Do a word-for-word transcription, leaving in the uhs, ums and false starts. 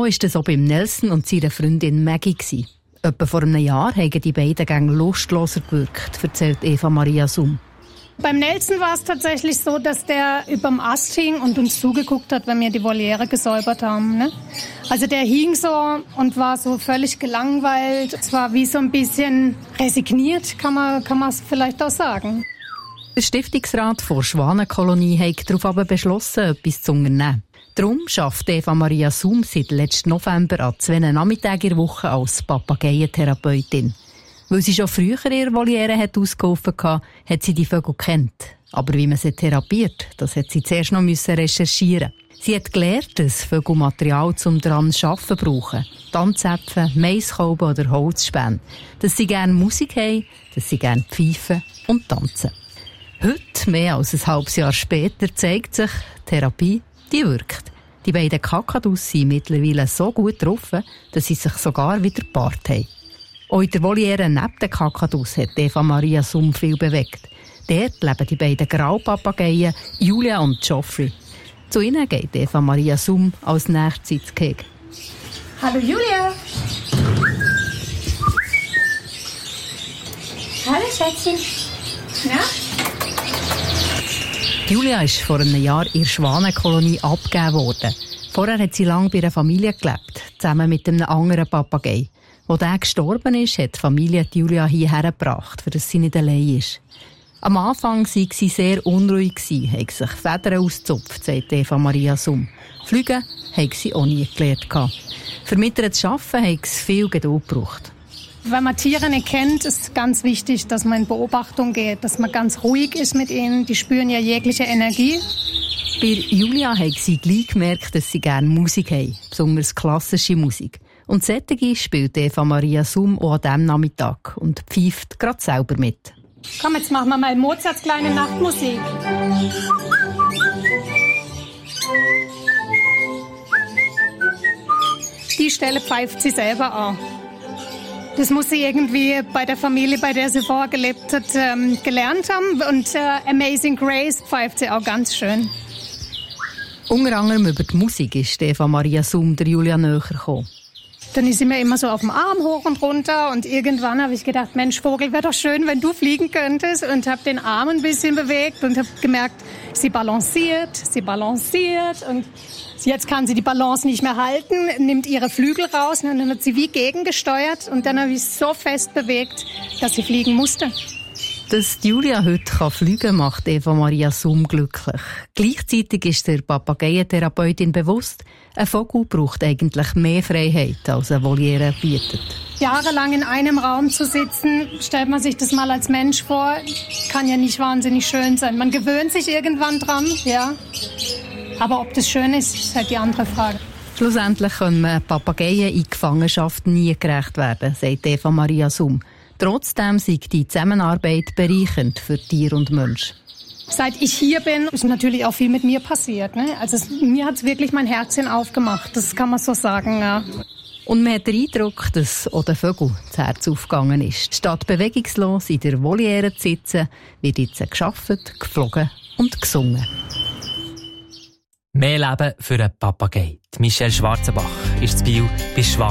So war das auch beim Nelson und seiner Freundin Maggie. Etwa vor einem Jahr haben die beiden Gänge lustloser gewirkt, erzählt Eva Maria Summ. Beim Nelson war es tatsächlich so, dass der überm Ast hing und uns zugeguckt hat, wenn wir die Voliere gesäubert haben. Ne? Also der hing so und war so völlig gelangweilt. Es war wie so ein bisschen resigniert, kann man, kann man es vielleicht auch sagen. Der Stiftungsrat der Schwanenkolonie hat darauf aber beschlossen, etwas zu unternehmen. Darum arbeitet Eva Maria Summ seit letzten November an zwei Nachmittagen in der Woche als Papageientherapeutin. Weil sie schon früher ihre Voliere hat ausgeholfen hatte, hat sie die Vögel gekannt. Aber wie man sie therapiert, das hat sie zuerst noch recherchieren. Sie hat gelernt, dass Vögel Material zum dran zu arbeiten brauchen. Tanzäpfel, Maiskolben oder Holzspäne. Dass sie gerne Musik haben, dass sie gerne pfeifen und tanzen. Heute, mehr als ein halbes Jahr später, zeigt sich, Therapie, die wirkt. Die beiden Kakadus sind mittlerweile so gut getroffen, dass sie sich sogar wieder gepaart haben. Auch in der Voliere neben den Kakadus hat Eva Maria Summ viel bewegt. Dort leben die beiden Graupapageien Julia und Geoffrey. Zu ihnen geht Eva Maria Summ als nächstes ins Gehege. Hallo Julia! Hallo Schätzchen! Na? Julia ist vor einem Jahr in der Schwanenkolonie abgegeben worden. Vorher hat sie lange bei einer Familie gelebt, zusammen mit einem anderen Papagei. Als der gestorben ist, hat die Familie Julia hierher gebracht, damit sie nicht allein ist. Am Anfang war sie sehr unruhig, hat sich Federn ausgezupft, sagt Eva Maria Summ. Fliegen hat sie auch nie gelernt. Für mit ihr zu arbeiten, hat es viel Geduld gebraucht. Wenn man Tiere nicht kennt, ist es ganz wichtig, dass man in Beobachtung geht, dass man ganz ruhig ist mit ihnen. Die spüren ja jegliche Energie. Bei Julia hat sie gleich gemerkt, dass sie gerne Musik haben, besonders klassische Musik. Und solche spielt Eva Maria Summ auch an diesem Nachmittag und pfeift gerade selber mit. Komm, jetzt machen wir mal Mozarts kleine Nachtmusik. Die Stelle pfeift sie selber an. Das muss sie irgendwie bei der Familie, bei der sie vorher gelebt hat, ähm, gelernt haben. Und äh, Amazing Grace pfeift sie auch ganz schön. Unter anderem über die Musik ist Eva Maria Summ der Julia näher gekommen. Dann ist sie mir immer so auf dem Arm hoch und runter und irgendwann habe ich gedacht, Mensch Vogel, wäre doch schön, wenn du fliegen könntest, und habe den Arm ein bisschen bewegt und habe gemerkt, sie balanciert, sie balanciert und jetzt kann sie die Balance nicht mehr halten, nimmt ihre Flügel raus und dann hat sie wie gegengesteuert und dann habe ich so fest bewegt, dass sie fliegen musste. Dass Julia heute fliegen kann, macht Eva Maria Summ glücklich. Gleichzeitig ist der Papageientherapeutin bewusst, ein Vogel braucht eigentlich mehr Freiheit, als eine Voliere bietet. Jahrelang in einem Raum zu sitzen, stellt man sich das mal als Mensch vor, kann ja nicht wahnsinnig schön sein. Man gewöhnt sich irgendwann dran, ja. Aber ob das schön ist, ist halt die andere Frage. Schlussendlich können Papageien in Gefangenschaft nie gerecht werden, sagt Eva Maria Summ. Trotzdem sei die Zusammenarbeit bereichernd für Tier und Mensch. Seit ich hier bin, ist natürlich auch viel mit mir passiert. Ne? Also es, mir hat es wirklich mein Herzchen aufgemacht, das kann man so sagen. Ja. Und man hat den Eindruck, dass auch den Vögeln das Herz aufgegangen ist. Statt bewegungslos in der Voliere zu sitzen, wird jetzt gearbeitet, geflogen und gesungen. Mehr Leben für einen Papagei. Michelle Schwarzenbach ist zu Biel bei Schwan.